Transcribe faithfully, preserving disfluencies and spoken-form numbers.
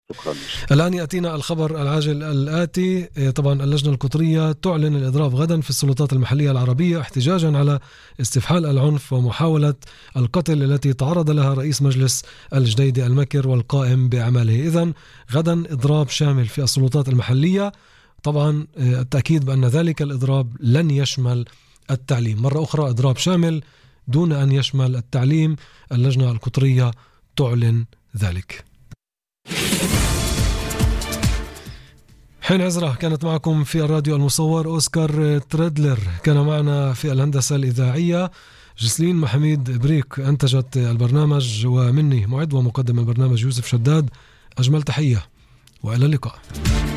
شكرا. الآن يأتينا الخبر العاجل الآتي. طبعا اللجنة القطرية تعلن الإضراب غدا في السلطات المحلية العربية احتجاجا على استفحال العنف ومحاولة القتل التي تعرض لها رئيس مجلس الجديدي المكر والقائم بأعماله. إذن غدا إضراب شامل في السلطات المحلية. طبعا التأكيد بأن ذلك الإضراب لن يشمل التعليم. مرة أخرى إضراب شامل دون أن يشمل التعليم. اللجنة القطرية تعلن ذلك. حين عزرة كانت معكم في الراديو المصور. أوسكار تريدلر كان معنا في الهندسة الإذاعية. جسلين محميد بريك أنتجت البرنامج، ومني معد ومقدم البرنامج يوسف شداد. أجمل تحية وإلى اللقاء.